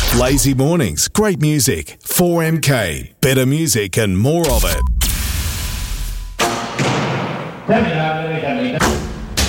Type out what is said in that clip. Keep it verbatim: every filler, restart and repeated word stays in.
Lazy mornings, great music, four M K, better music and more of it.